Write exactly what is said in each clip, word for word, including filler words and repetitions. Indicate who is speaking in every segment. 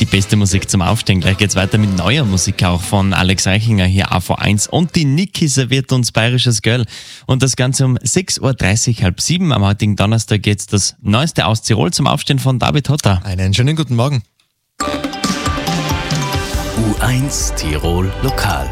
Speaker 1: beste Musik zum Aufstehen. Gleich geht's weiter mit neuer Musik auch von Alex Reichinger hier A V eins. Und die Niki serviert uns Bayerisches Girl. Und das Ganze um sechs Uhr dreißig, halb sieben. Am heutigen Donnerstag geht's das Neueste aus Tirol zum Aufstehen von David Hotter.
Speaker 2: Einen schönen guten Morgen.
Speaker 3: U eins Tirol Lokal.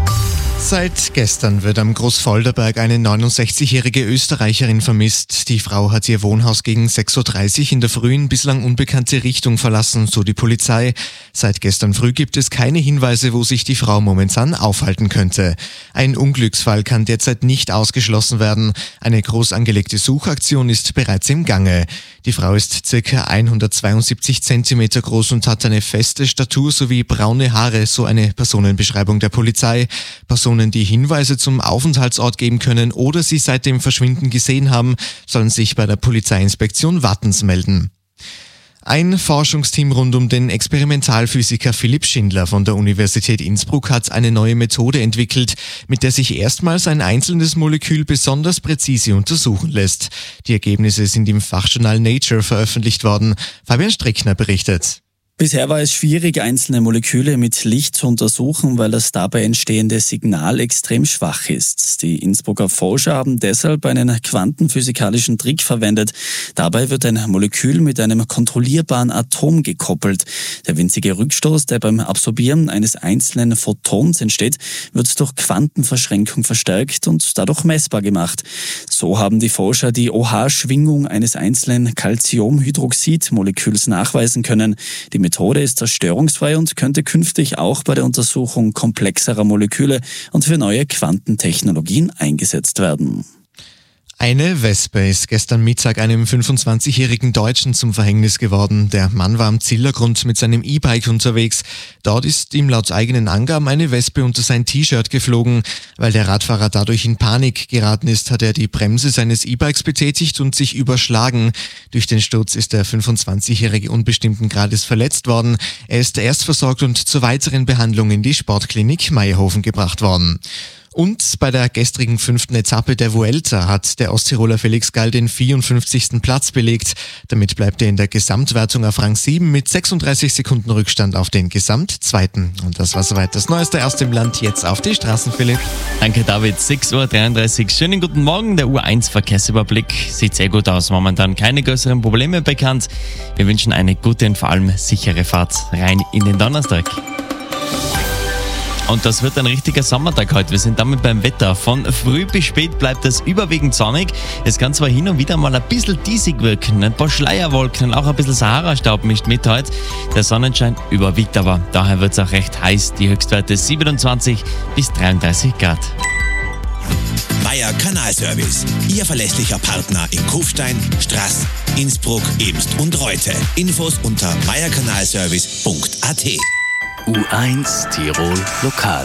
Speaker 2: Seit gestern wird am Großfolderberg eine neunundsechzigjährige Österreicherin vermisst. Die Frau hat ihr Wohnhaus gegen sechs Uhr dreißig in der frühen, bislang unbekannte Richtung verlassen, so die Polizei. Seit gestern früh gibt es keine Hinweise, wo sich die Frau momentan aufhalten könnte. Ein Unglücksfall kann derzeit nicht ausgeschlossen werden. Eine groß angelegte Suchaktion ist bereits im Gange. Die Frau ist ca. hundertzweiundsiebzig Zentimeter groß und hat eine feste Statur sowie braune Haare, so eine Personenbeschreibung der Polizei. Personen, die Hinweise zum Aufenthaltsort geben können oder sie seit dem Verschwinden gesehen haben, sollen sich bei der Polizeiinspektion Wattens melden. Ein Forschungsteam rund um den Experimentalphysiker Philipp Schindler von der Universität Innsbruck hat eine neue Methode entwickelt, mit der sich erstmals ein einzelnes Molekül besonders präzise untersuchen lässt. Die Ergebnisse sind im Fachjournal Nature veröffentlicht worden. Fabian Streckner berichtet.
Speaker 4: Bisher war es schwierig, einzelne Moleküle mit Licht zu untersuchen, weil das dabei entstehende Signal extrem schwach ist. Die Innsbrucker Forscher haben deshalb einen quantenphysikalischen Trick verwendet. Dabei wird ein Molekül mit einem kontrollierbaren Atom gekoppelt. Der winzige Rückstoß, der beim Absorbieren eines einzelnen Photons entsteht, wird durch Quantenverschränkung verstärkt und dadurch messbar gemacht. So haben die Forscher die O H-Schwingung eines einzelnen Calciumhydroxid-Moleküls nachweisen können. Die Methode ist zerstörungsfrei und könnte künftig auch bei der Untersuchung komplexerer Moleküle und für neue Quantentechnologien eingesetzt werden.
Speaker 2: Eine Wespe ist gestern Mittag einem fünfundzwanzigjährigen Deutschen zum Verhängnis geworden. Der Mann war am Zillergrund mit seinem E-Bike unterwegs. Dort ist ihm laut eigenen Angaben eine Wespe unter sein T-Shirt geflogen. Weil der Radfahrer dadurch in Panik geraten ist, hat er die Bremse seines E-Bikes betätigt und sich überschlagen. Durch den Sturz ist der fünfundzwanzigjährige unbestimmten Grades verletzt worden. Er ist erst versorgt und zur weiteren Behandlung in die Sportklinik Meierhofen gebracht worden. Und bei der gestrigen fünften Etappe der Vuelta hat der Osttiroler Felix Gall den vierundfünfzigsten Platz belegt. Damit bleibt er in der Gesamtwertung auf Rang sieben mit sechsunddreißig Sekunden Rückstand auf den Gesamtzweiten. Und das war soweit das Neueste aus dem Land. Jetzt auf die Straßen, Philipp.
Speaker 1: Danke, David. sechs Uhr dreiunddreißig. Schönen guten Morgen. Der U eins Verkehrsüberblick sieht sehr gut aus. Momentan keine größeren Probleme bekannt. Wir wünschen eine gute und vor allem sichere Fahrt rein in den Donnerstag. Und das wird ein richtiger Sommertag heute. Wir sind damit beim Wetter. Von früh bis spät bleibt es überwiegend sonnig. Es kann zwar hin und wieder mal ein bisschen diesig wirken, ein paar Schleierwolken und auch ein bisschen Sahara-Staub mischt mit heute. Der Sonnenschein überwiegt aber. Daher wird es auch recht heiß. Die Höchstwerte siebenundzwanzig bis dreiunddreißig Grad.
Speaker 5: Meier Kanalservice. Ihr verlässlicher Partner in Kufstein, Straß, Innsbruck, Ebst und Reute. Infos unter meier kanalservice punkt a t.
Speaker 3: U eins Tirol Lokal.